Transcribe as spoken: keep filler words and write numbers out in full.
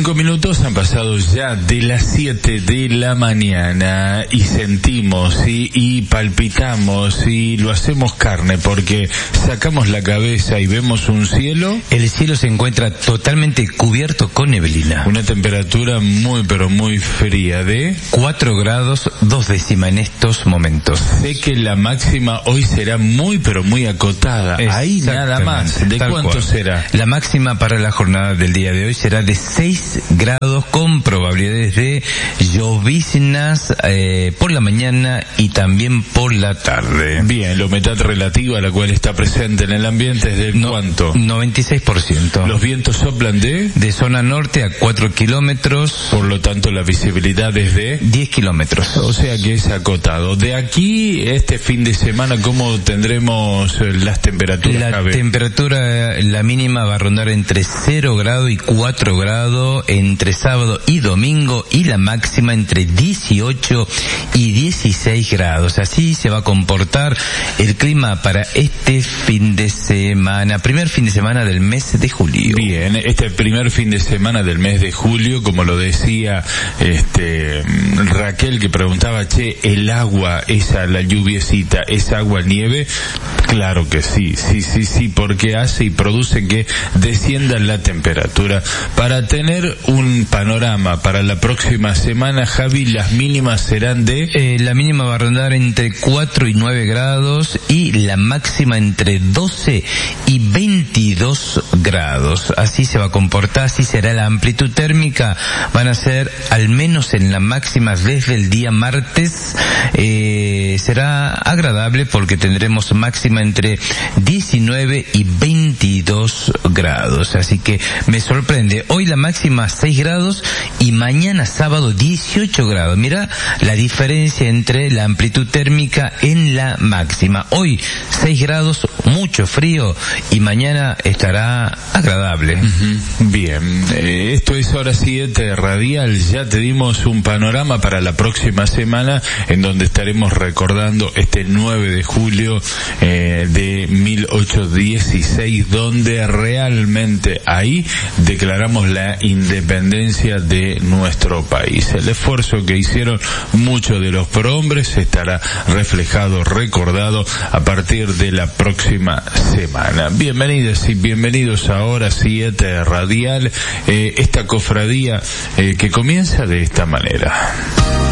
Cinco minutos han pasado ya de las siete de la mañana y sentimos y, y palpitamos y lo hacemos carne porque sacamos la cabeza y vemos un cielo. El cielo se encuentra totalmente cubierto con neblina. Una temperatura muy pero muy fría de cuatro grados dos décimas en estos momentos. Sé que la máxima hoy será muy pero muy acotada. Ahí nada más. ¿De cuánto cual. será? La máxima para la jornada del día de hoy será de seis grados con probabilidades de lloviznas eh, por la mañana y también por la tarde. Bien, la humedad relativa a la cual está presente en el ambiente es de no, ¿cuánto? noventa y seis por ciento. Los vientos soplan de de zona norte a cuatro kilómetros. Por lo tanto la visibilidad es de diez kilómetros. O sea que es acotado. De aquí, este fin de semana, ¿cómo tendremos las temperaturas? La Javier? temperatura, la mínima va a rondar entre cero grado y cuatro grados entre sábado y domingo, y la máxima entre dieciocho y dieciséis grados. Así se va a comportar el clima para este fin de semana, primer fin de semana del mes de julio. Bien, este primer fin de semana del mes de julio, como lo decía este Raquel, que preguntaba, che, el agua, esa, la lluviecita, ¿es agua nieve? Claro que sí, sí, sí, sí, porque hace y produce que descienda la temperatura. Para tener un panorama para la próxima semana, Javi, las mínimas serán de... Eh, la mínima va a rondar entre cuatro y nueve grados y la máxima entre doce y veintidós grados. Así se va a comportar, así será la amplitud térmica. Van a ser, al menos en la máxima desde el día martes, eh, será agradable porque tendremos máxima entre diecinueve y veintidós grados. Así que me sorprende. Hoy la máxima seis grados y mañana sábado dieciocho grados. Mira la diferencia entre la amplitud térmica en la máxima. Hoy seis grados, mucho frío, y mañana estará agradable. Uh-huh. Bien, eh, esto es Hora siete Radial. Ya te dimos un panorama para la próxima semana en donde estaremos recordando este nueve de julio eh, de mil ochocientos dieciséis, donde realmente ahí declaramos la independencia de nuestro país. El esfuerzo que hicieron muchos de los prohombres estará reflejado, recordado a partir de la próxima semana. Bienvenidas y bienvenidos a Hora siete Radial, eh, esta cofradía eh, que comienza de esta manera.